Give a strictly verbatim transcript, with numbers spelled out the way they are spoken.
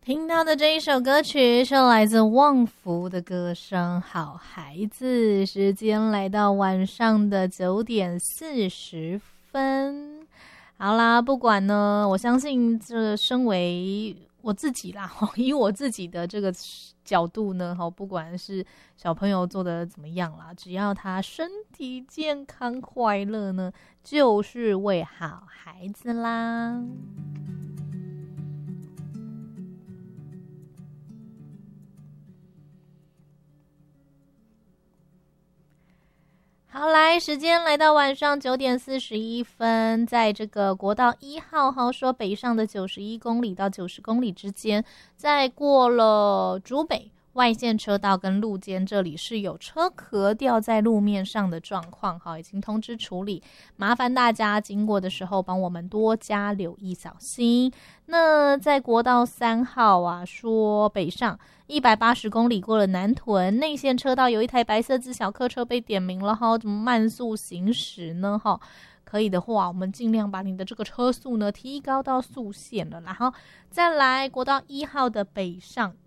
听到的这一首歌曲是来自旺福的歌声《好孩子》，时间来到晚上的九点四十分。好啦，不管呢，我相信这身为我自己啦，以我自己的这个角度呢，不管是小朋友做的怎么样啦，只要他身体健康快乐呢，就是为好孩子啦。好，来，时间来到晚上九点四十一分，在这个国道一号哈说北上的九十一公里到九十公里之间，在过了竹北外线车道跟路肩，这里是有车壳掉在路面上的状况，好，已经通知处理，麻烦大家经过的时候帮我们多加留意小心。那在国道三号啊，说北上一百八十公里过了南屯内线车道，有一台白色自小客车被点名了哈，怎么慢速行驶呢哈？可以的话，我们尽量把你的这个车速呢提高到速限了，然后再来国道一号的北上